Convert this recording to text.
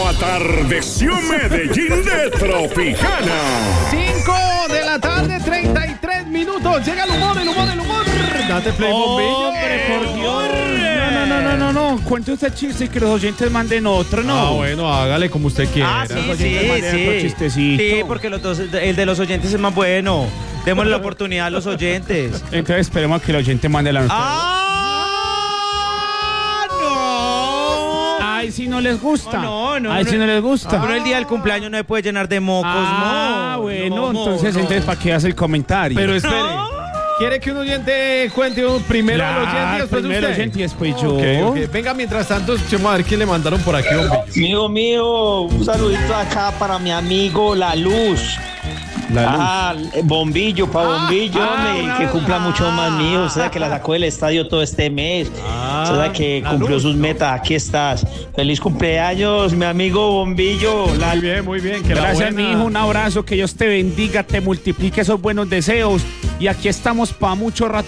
como atardeció Medellín de Tropicana. 5 de la tarde, 33 minutos. Llega el humor. Date play, bombillo. Hombre, por Dios. No. Cuente usted chiste y que los oyentes manden otro, ¿no? Ah, bueno, hágale como usted quiera. Sí, porque el de los oyentes es más bueno. Démosle la oportunidad a los oyentes. Entonces esperemos a que el oyente mande la nota. Ay, si no les gusta. No. Si no les gusta. Pero el día del cumpleaños no se puede llenar de mocos, Entonces, ¿para qué hace el comentario? Pero espere. ¿Quiere que un oyente cuente primero al oyente y después primero usted? el oyente y después yo. Okay. Venga, mientras tanto, escuchemos a ver quién le mandaron por aquí, bombillo. Amigo mío, un saludito acá para mi amigo La Luz. Bombillo, que cumpla mucho más mío. Usted sabe que la sacó del estadio todo este mes. Usted sabe que cumplió sus metas. Aquí estás. Feliz cumpleaños, mi amigo Bombillo. Muy bien. Que gracias, mi hijo. Un abrazo. Que Dios te bendiga, te multiplique esos buenos deseos. Y aquí estamos para mucho rato.